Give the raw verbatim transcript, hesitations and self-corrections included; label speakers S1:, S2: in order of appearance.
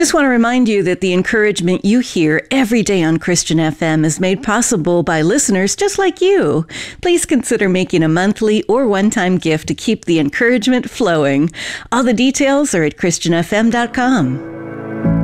S1: Just want to remind you that the encouragement you hear every day on Christian F M is made possible by listeners just like you. Please consider making a monthly or one-time gift to keep the encouragement flowing. All the details are at Christian F M dot com.